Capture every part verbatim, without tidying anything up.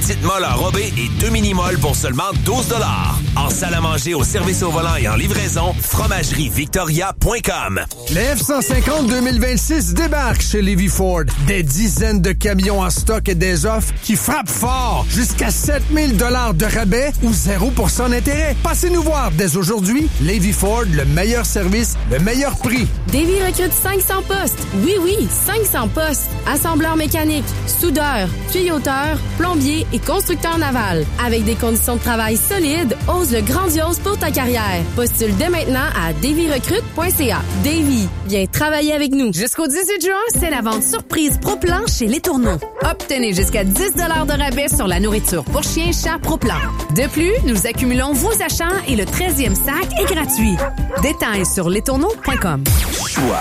petite molle enrobée et deux mini-molles pour seulement douze dollars. En salle à manger, au service au volant et en livraison, fromagerie victoria point com. Les F cent cinquante deux mille vingt-six débarquent chez Levy Ford. Des dizaines de camions en stock et des offres qui frappent fort. Jusqu'à sept mille dollars de rabais ou zéro pour cent d'intérêt. Passez nous voir dès aujourd'hui. Levy Ford, le meilleur service, le meilleur prix. Davy recrute cinq cents postes. Oui, oui, cinq cents postes. Assembleur mécanique, soudeur, tuyauteur, plombier et constructeur naval. Avec des conditions de travail solides, ose le grandiose pour ta carrière. Postule dès maintenant à davy recrute point c a. Davy, viens travailler avec nous. Jusqu'au dix-huit juin, c'est la vente surprise Pro-Plan chez Les Tourneaux. Obtenez jusqu'à dix dollars de rabais sur la nourriture pour chiens, chats Pro-Plan. De plus, nous accumulons vos achats et le treizième sac est gratuit. Détails sur les tourneaux point com. Choix.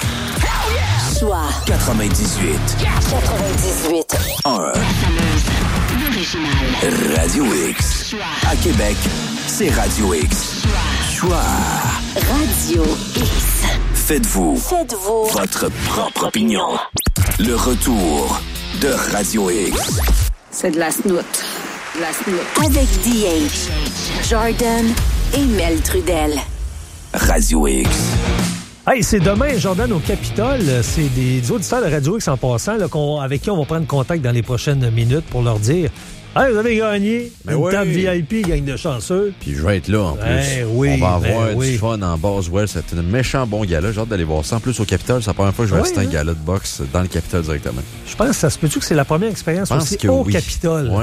Choix. quatre-vingt-dix-huit. quatre-vingt-dix-huit. un. L'original. Radio X. À Québec, c'est Radio X. Choix. Radio X. Faites-vous. Faites-vous. Votre propre opinion. Le retour de Radio X. C'est de la snoot. De la snoot. Avec D H, Jordan et Mel Trudel. Radio X. Hey, c'est demain, Jordan, au Capitole. C'est des, des auditeurs de Radio X en passant, là, qu'on, avec qui on va prendre contact dans les prochaines minutes pour leur dire « Hey, vous avez gagné ben une oui. table V I P, gang de chanceux. » Puis je vais être là, en plus. Ben oui, on va avoir ben du oui. fun en Boswell. C'est un méchant bon gala. J'ai hâte d'aller voir ça. En plus, au Capitole, c'est la première fois que je vais Oui, assister à un hein? gala de boxe dans le Capitole directement. Je pense que ça se peut-tu que c'est la première expérience aussi que au oui. Capitole. Ouais.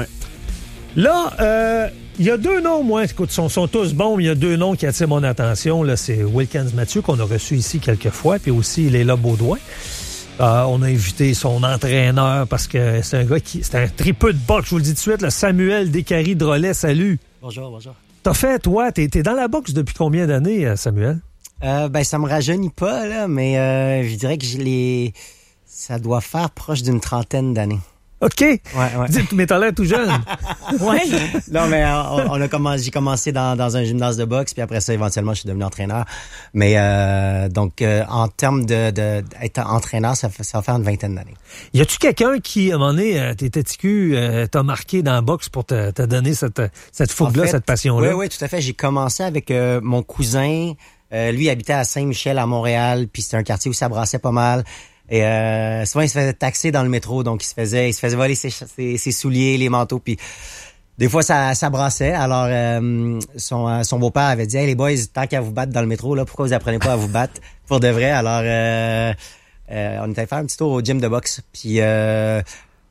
Là, euh, il y a deux noms, moi, écoute, sont, sont tous bons, mais il y a deux noms qui attirent mon attention. Là, c'est Wilkins Mathieu, qu'on a reçu ici quelques fois, puis aussi Léla Baudouin. Euh, on a invité son entraîneur parce que c'est un gars qui... C'est un tripeux de boxe, je vous le dis tout de suite, là, Samuel Descaries-Drolet. Salut. Bonjour, bonjour. T'as fait, toi, t'es, t'es dans la boxe depuis combien d'années, Samuel? Euh, ben, ça me rajeunit pas, là, mais euh, je dirais que je l'ai... ça doit faire proche d'une trentaine d'années. OK. Ouais, ouais. Dis, mais t'as l'air tout jeune. Ouais. Non, mais on, on a commencé, j'ai commencé dans, dans un gymnase de boxe, puis après ça, éventuellement, je suis devenu entraîneur. Mais euh, donc, euh, en termes de, de d'être entraîneur, ça, fait, ça va faire une vingtaine d'années. Y a-tu quelqu'un qui, à un moment donné, euh, t'es ticu, euh, t'a marqué dans la boxe pour te, te donner cette, cette fougue-là, en fait, cette passion-là? Oui, oui, tout à fait. J'ai commencé avec euh, mon cousin. Euh, lui, il habitait à Saint-Michel, à Montréal, puis c'était un quartier où ça brassait pas mal. Et euh, souvent, il se faisait taxer dans le métro, donc il se faisait il se faisait voler ses, ses, ses souliers, les manteaux, puis des fois, ça, ça brassait. Alors, euh, son, son beau-père avait dit « Hey, les boys, tant qu'à vous battre dans le métro, là, pourquoi vous apprenez pas à vous battre pour de vrai? » Alors, euh, euh, on était faire un petit tour au gym de boxe, puis euh,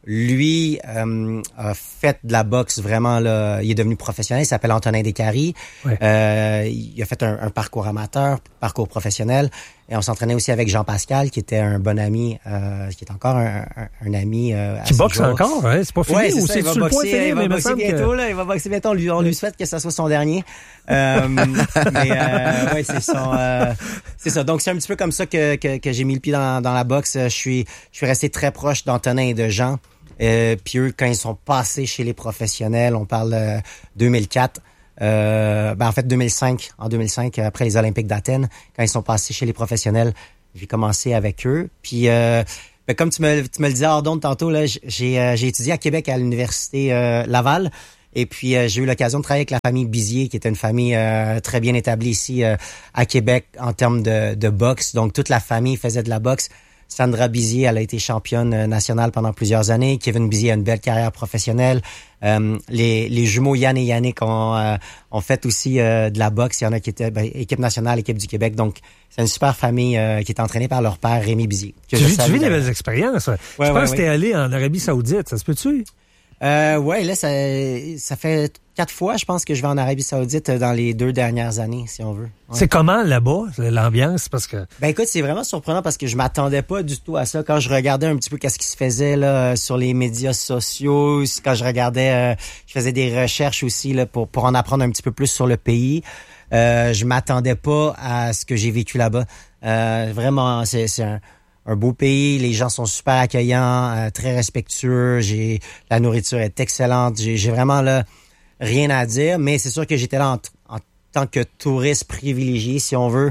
lui euh, a fait de la boxe vraiment, là, il est devenu professionnel, il s'appelle Antonin Descaries. Ouais. Euh, il a fait un, un parcours amateur, parcours professionnel. Et on s'entraînait aussi avec Jean Pascal, qui était un bon ami, euh, qui est encore un, un, un ami. Euh, qui boxe encore, hein? C'est pas fini, ouais, c'est ou ça, c'est sur le point de finir, il va mais boxer bientôt, que... là, il va boxer bientôt. On lui, on lui souhaite que ça soit son dernier. Euh, mais euh, ouais, c'est son, euh, c'est ça. Donc c'est un petit peu comme ça que que, que j'ai mis le pied dans, dans la boxe. Je suis, je suis resté très proche d'Antonin et de Jean. Euh, puis eux, quand ils sont passés chez les professionnels, on parle de deux mille quatre. Euh, ben en fait deux mille cinq, en deux mille cinq, après les Olympiques d'Athènes, quand ils sont passés chez les professionnels, j'ai commencé avec eux. Puis euh, ben comme tu me, tu me le disais hors d'onde tantôt, là, j'ai, euh, j'ai étudié à Québec à l'université euh, Laval. Et puis euh, j'ai eu l'occasion de travailler avec la famille Bizier, qui était une famille euh, très bien établie ici euh, à Québec en termes de, de boxe. Donc toute la famille faisait de la boxe. Sandra Bizier, elle a été championne nationale pendant plusieurs années. Kevin Bizier a une belle carrière professionnelle. Euh, les, les jumeaux Yann et Yannick ont, euh, ont fait aussi euh, de la boxe. Il y en a qui étaient ben, équipe nationale, équipe du Québec. Donc, c'est une super famille euh, qui est entraînée par leur père, Rémi Bizier. Tu vis, tu vis des belles expériences. Ouais, je ouais, pense ouais, que t'es ouais. allé en Arabie Saoudite. Ça se peut-tu? Euh, ouais, là, ça, ça fait quatre fois, je pense, que je vais en Arabie Saoudite dans les deux dernières années, si on veut. Ouais. C'est comment là-bas, l'ambiance? Parce que... Ben écoute, c'est vraiment surprenant parce que je m'attendais pas du tout à ça. Quand je regardais un petit peu qu'est-ce qui se faisait là sur les médias sociaux, quand je regardais, euh, je faisais des recherches aussi là pour pour en apprendre un petit peu plus sur le pays. Euh, je m'attendais pas à ce que j'ai vécu là-bas. Euh, vraiment, c'est c'est un Un beau pays, les gens sont super accueillants, euh, très respectueux. J'ai la nourriture est excellente. J'ai, j'ai vraiment là rien à dire, mais c'est sûr que j'étais là en, en tant que touriste privilégié, si on veut.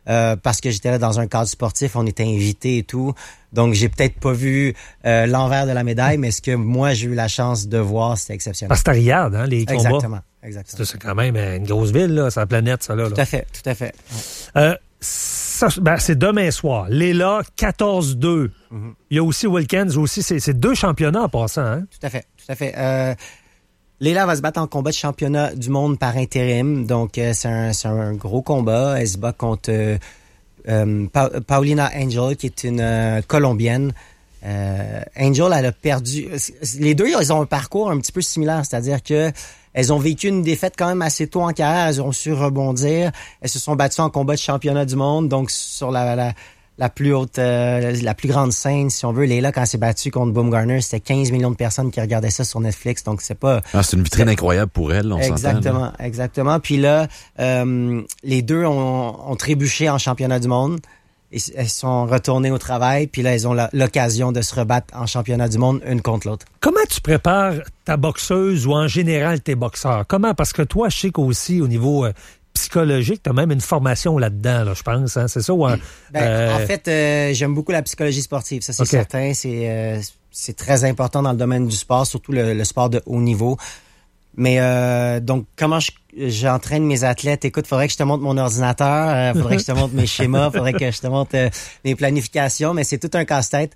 euh, parce que j'étais là dans un cadre sportif, on était invités et tout. Donc, j'ai peut-être pas vu euh, l'envers de la médaille, mais ce que moi, j'ai eu la chance de voir, c'était exceptionnel. Parce que t'as Riyad, hein, les combats. Exactement, exactement. C'est, c'est quand même une grosse ville, là, c'est la planète, ça, là. Tout là. à fait, tout à fait. Ouais. Euh, ça, ben, c'est demain soir. Léla, quatorze deux. Mm-hmm. Il y a aussi Wilkins, aussi, c'est, c'est deux championnats en passant, hein? Tout à fait, tout à fait. Euh, Léla va se battre en combat de championnat du monde par intérim. Donc, euh, c'est, un, c'est un gros combat. Elle se bat contre euh, euh, pa- Paulina Angel, qui est une euh, Colombienne. Euh, Angel, elle a perdu... Les deux, ils ont un parcours un petit peu similaire. C'est-à-dire que elles ont vécu une défaite quand même assez tôt en carrière. Elles ont su rebondir. Elles se sont battues en combat de championnat du monde. Donc, sur la... la la plus haute, euh, la plus grande scène, si on veut. Léla, quand elle s'est battue contre Baumgartner, c'était quinze millions de personnes qui regardaient ça sur Netflix, donc c'est pas... Ah, c'est une vitrine c'est... incroyable pour elle, on exactement, s'entend. Là. Exactement. Puis là, euh, les deux ont, ont trébuché en championnat du monde. Et, elles sont retournées au travail, puis là, elles ont la, l'occasion de se rebattre en championnat du monde, une contre l'autre. Comment tu prépares ta boxeuse ou en général tes boxeurs? Comment? Parce que toi, je sais qu'aussi au niveau... Euh, psychologique, tu as même une formation là-dedans, là, je pense, hein, c'est ça? Ou, ben, euh... En fait, euh, j'aime beaucoup la psychologie sportive, ça c'est okay. certain. C'est, euh, c'est très important dans le domaine du sport, surtout le, le sport de haut niveau. Mais euh, donc, comment je, j'entraîne mes athlètes? Écoute, faudrait que je te montre mon ordinateur, euh, faudrait que je te montre mes schémas, faudrait que je te montre euh, mes planifications, mais c'est tout un casse-tête.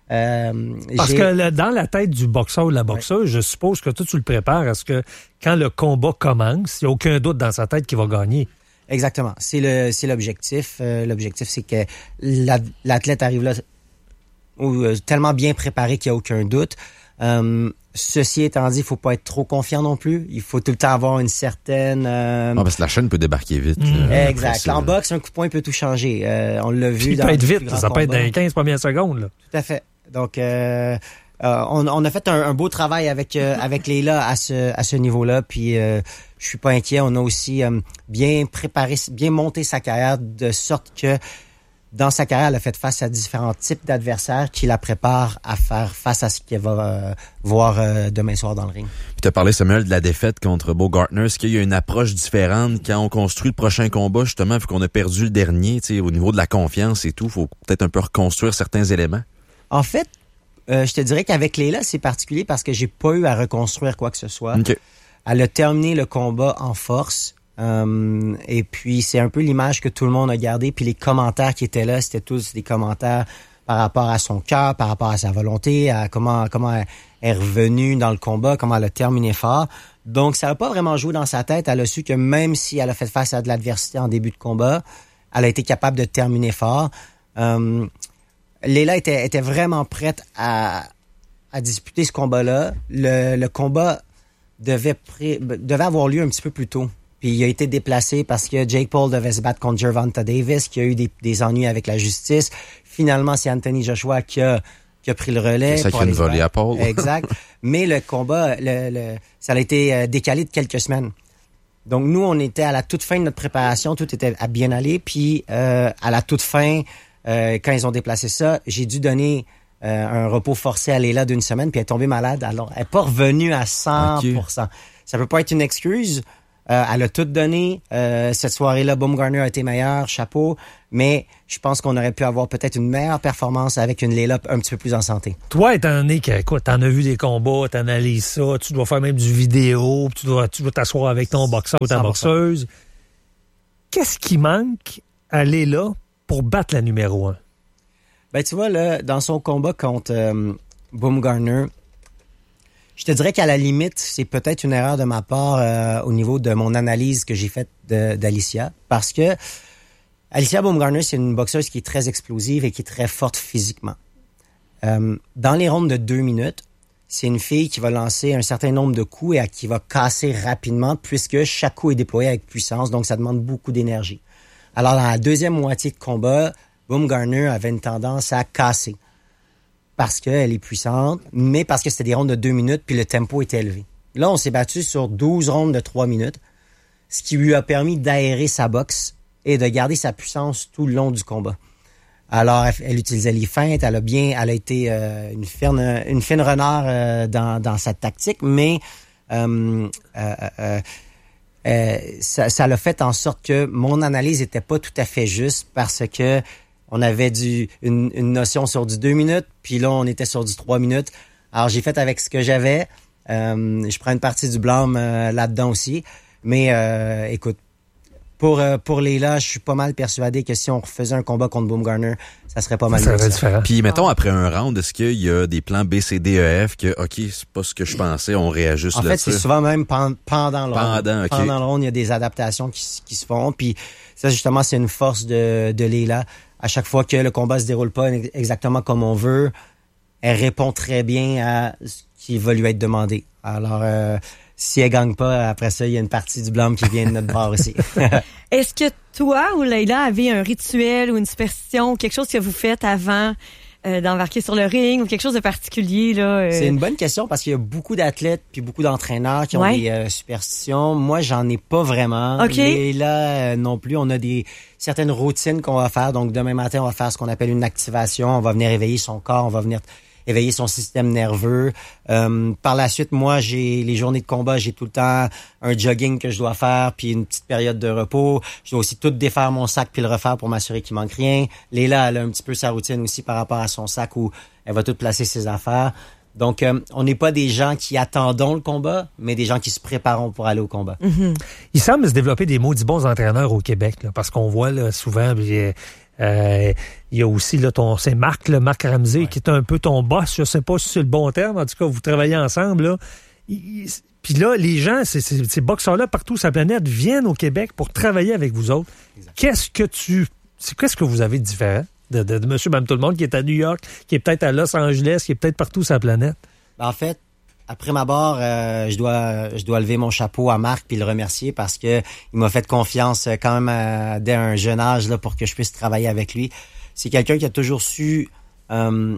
Euh, Parce j'ai... que le, dans la tête du boxeur ou de la boxeuse, ouais. je suppose que toi, tu le prépares à ce que quand le combat commence, il n'y a aucun doute dans sa tête qu'il va gagner. Exactement. C'est le c'est l'objectif. Euh, l'objectif, c'est que la, l'athlète arrive là ou, euh, tellement bien préparé qu'il n'y a aucun doute. Euh, ceci étant dit, il faut pas être trop confiant non plus. Il faut tout le temps avoir une certaine... Euh... Ah, parce que la chaîne peut débarquer vite. Mmh. Là, exact. En boxe, un coup de poing peut tout changer. Euh, on l'a vu Puis dans... Il peut être vite, ça peut être dans les quinze premières secondes. Là. Tout à fait. Donc, euh, euh, on, on a fait un, un beau travail avec euh, avec Léla à ce à ce niveau-là. Puis, euh, je suis pas inquiet. On a aussi euh, bien préparé, bien monté sa carrière de sorte que dans sa carrière, elle a fait face à différents types d'adversaires qui la préparent à faire face à ce qu'elle va euh, voir euh, demain soir dans le ring. Tu as parlé, Samuel, de la défaite contre Baumgartner. Est-ce qu'il y a une approche différente quand on construit le prochain combat, justement, vu qu'on a perdu le dernier, tu sais, au niveau de la confiance et tout, faut peut-être un peu reconstruire certains éléments? En fait, euh, je te dirais qu'avec Léla, c'est particulier parce que j'ai pas eu à reconstruire quoi que ce soit. Okay. Elle a terminé le combat en force. Euh, et puis, c'est un peu l'image que tout le monde a gardée. Puis les commentaires qui étaient là, c'était tous des commentaires par rapport à son cœur, par rapport à sa volonté, à comment comment elle est revenue dans le combat, comment elle a terminé fort. Donc, ça n'a pas vraiment joué dans sa tête. Elle a su que même si elle a fait face à de l'adversité en début de combat, elle a été capable de terminer fort. Euh, Léla était, était vraiment prête à, à disputer ce combat-là. Le, le combat devait, pré, devait avoir lieu un petit peu plus tôt. Puis il a été déplacé parce que Jake Paul devait se battre contre Gervonta Davis, qui a eu des, des ennuis avec la justice. Finalement, c'est Anthony Joshua qui a, qui a pris le relais. C'est ça qui a une volée à Paul. Exact. Mais le combat, le, le, ça a été décalé de quelques semaines. Donc nous, on était à la toute fin de notre préparation. Tout était à bien aller. Puis euh, à la toute fin... Euh, quand ils ont déplacé ça, j'ai dû donner euh, un repos forcé à Léla d'une semaine, puis elle est tombée malade. Alors, elle n'est pas revenue à cent pour cent. Okay. Ça peut pas être une excuse. Euh, elle a tout donné. Euh, cette soirée-là, Baumgartner a été meilleur, chapeau. Mais je pense qu'on aurait pu avoir peut-être une meilleure performance avec une Léla un petit peu plus en santé. Toi, étant donné que, écoute, t'en as vu des combats, t'analyses ça, tu dois faire même du vidéo, tu dois, tu dois t'asseoir avec ton boxeur ou ta boxeuse. Qu'est-ce qui manque à Léla pour battre la numéro un? Ben, tu vois, là, dans son combat contre euh, Baumgartner, je te dirais qu'à la limite, c'est peut-être une erreur de ma part euh, au niveau de mon analyse que j'ai faite de, d'Alicia. Parce que Alicia Baumgartner, c'est une boxeuse qui est très explosive et qui est très forte physiquement. Euh, dans les rondes de deux minutes, c'est une fille qui va lancer un certain nombre de coups et à, qui va casser rapidement puisque chaque coup est déployé avec puissance, donc ça demande beaucoup d'énergie. Alors, dans la deuxième moitié de combat, Baumgartner avait une tendance à casser. Parce qu'elle est puissante, mais parce que c'était des rondes de deux minutes, puis le tempo était élevé. Là, on s'est battu sur douze rondes de trois minutes, ce qui lui a permis d'aérer sa boxe et de garder sa puissance tout le long du combat. Alors, elle, elle utilisait les feintes, elle a bien, elle a été euh, une fine, une fine renard euh, dans, dans sa tactique, mais euh, euh, euh, euh, ça, ça l'a fait en sorte que mon analyse était pas tout à fait juste parce que on avait du une, une notion sur du deux minutes, puis là on était sur du trois minutes. Alors j'ai fait avec ce que j'avais. Euh, je prends une partie du blâme euh, là-dedans aussi, mais euh, écoute. Pour euh, pour Layla, je suis pas mal persuadé que si on refaisait un combat contre Baumgartner, ça serait pas mal ça serait différent. Puis mettons après un round, est-ce qu'il y a des plans B, C, D, E, F que OK, c'est pas ce que je pensais, on réajuste en là-dessus. En fait, c'est souvent même pendant, pendant le round. Pendant, okay. Pendant le round, il y a des adaptations qui, qui se font. Puis ça, justement, c'est une force de de Layla. À chaque fois que le combat se déroule pas exactement comme on veut, elle répond très bien à ce qui va lui être demandé. Alors euh, si elle gagne pas, après ça, il y a une partie du blâme qui vient de notre part aussi. Est-ce que toi ou Layla avez un rituel ou une superstition, quelque chose que vous faites avant euh, d'embarquer sur le ring ou quelque chose de particulier là euh... C'est une bonne question parce qu'il y a beaucoup d'athlètes puis beaucoup d'entraîneurs qui ont ouais. des euh, superstitions. Moi, j'en ai pas vraiment. Okay. Layla euh, non plus. On a des certaines routines qu'on va faire. Donc, demain matin, on va faire ce qu'on appelle une activation. On va venir éveiller son corps. On va venir éveiller son système nerveux. Euh, par la suite, moi, j'ai les journées de combat, j'ai tout le temps un jogging que je dois faire, puis une petite période de repos. Je dois aussi tout défaire mon sac puis le refaire pour m'assurer qu'il manque rien. Léla, elle a un petit peu sa routine aussi par rapport à son sac où elle va tout placer ses affaires. Donc, euh, on n'est pas des gens qui attendons le combat, mais des gens qui se préparons pour aller au combat. Mm-hmm. Il semble se développer des maudits bons entraîneurs au Québec, là, parce qu'on voit là, souvent... Euh, il y a aussi là ton c'est Marc le Marc Ramsey ouais. qui est un peu ton boss, je sais pas si c'est le bon terme, en tout cas vous travaillez ensemble là. Puis là les gens ces, ces, ces boxeurs là partout sur la planète viennent au Québec pour travailler avec vous autres. Exact. Qu'est-ce que tu c'est qu'est-ce que vous avez de différent de, de, de monsieur même tout le monde qui est à New York, qui est peut-être à Los Angeles, qui est peut-être partout sur la planète? En fait, après ma barre, euh, je dois je dois lever mon chapeau à Marc puis le remercier parce que il m'a fait confiance quand même à, dès un jeune âge là pour que je puisse travailler avec lui. C'est quelqu'un qui a toujours su euh,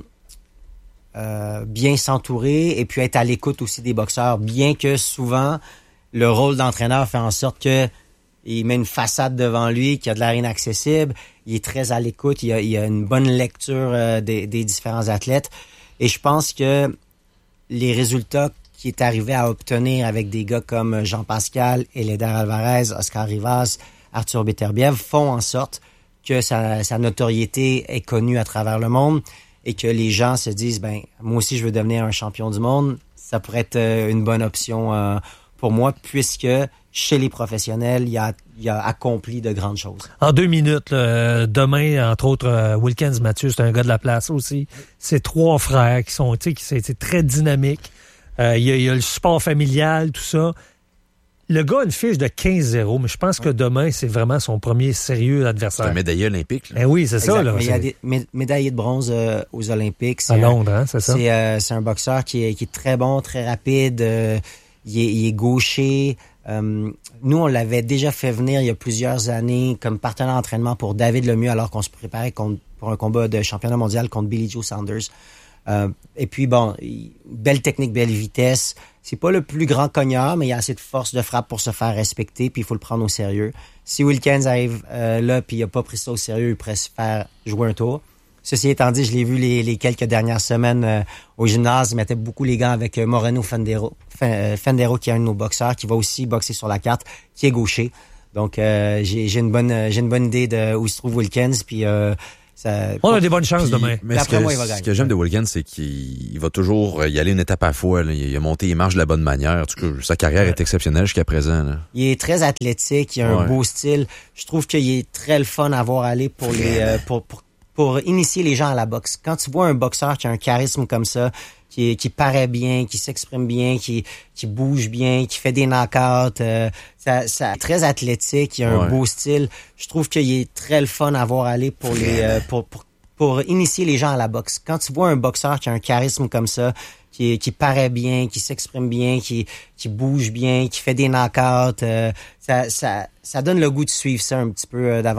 euh, bien s'entourer et puis être à l'écoute aussi des boxeurs, bien que souvent le rôle d'entraîneur fait en sorte que il met une façade devant lui qui a de l'air inaccessible. Il est très à l'écoute, il a, il a une bonne lecture euh, des, des différents athlètes et je pense que les résultats qu'il est arrivé à obtenir avec des gars comme Jean-Pascal, Eléder Alvarez, Oscar Rivas, Arthur Beterbiev font en sorte que sa, sa notoriété est connue à travers le monde et que les gens se disent, ben moi aussi je veux devenir un champion du monde. Ça pourrait être une bonne option euh, pour moi puisque chez les professionnels, il a, il a accompli de grandes choses. En deux minutes, là, demain, entre autres, euh, Wilkins Mathieu, c'est un gars de la place aussi. C'est trois frères qui sont, tu sais, qui c'est, c'est très dynamique. Euh, il y a, il y a le support familial, tout ça. Le gars a une fiche de quinze zéro, mais je pense que demain, c'est vraiment son premier sérieux adversaire. C'est un médaillé olympique. Là. Ben oui, c'est exact. Ça. Là, mais c'est... il y a des mé- médaillés de bronze euh, aux Olympiques. C'est à Londres, hein, c'est ça? C'est, euh, c'est un boxeur qui est, qui est très bon, très rapide. Euh, il, est, il est gaucher. Euh, nous, on l'avait déjà fait venir il y a plusieurs années comme partenaire d'entraînement pour David Lemieux alors qu'on se préparait contre, pour un combat de championnat mondial contre Billy Joe Saunders. Euh, et puis, bon, belle technique, belle vitesse. C'est pas le plus grand cogneur, mais il y a assez de force de frappe pour se faire respecter, puis il faut le prendre au sérieux. Si Wilkins arrive euh, là, puis il a pas pris ça au sérieux, il pourrait se faire jouer un tour. Ceci étant dit, je l'ai vu les, les quelques dernières semaines euh, au gymnase. Il mettait beaucoup les gants avec euh, Moreno Fendero, Fendero, qui est un de nos boxeurs, qui va aussi boxer sur la carte, qui est gaucher. Donc, euh, j'ai, j'ai une bonne j'ai une bonne idée de où se trouve Wilkins. Puis, euh, ça, on a des bonnes chances puis, demain. Mais ce que, moi, il va gagner. Ce que j'aime de Wilkins, c'est qu'il il va toujours y aller une étape à la fois. Là. Il a monté les marches de la bonne manière. En tout cas, sa carrière ouais. est exceptionnelle jusqu'à présent. Là. Il est très athlétique, il a un ouais. beau style. Je trouve qu'il est très le fun à voir aller pour les euh, pour, pour pour initier les gens à la boxe. Quand tu vois un boxeur qui a un charisme comme ça, qui, qui paraît bien, qui s'exprime bien, qui, qui bouge bien, qui fait des knockouts, euh, ça, ça très athlétique, il a un ouais. beau style. Je trouve qu'il est très le fun à voir aller pour les euh, pour, pour pour initier les gens à la boxe. Quand tu vois un boxeur qui a un charisme comme ça, qui, qui paraît bien, qui s'exprime bien, qui, qui bouge bien, qui fait des knockouts, euh, ça, ça, ça donne le goût de suivre ça un petit peu euh, davantage.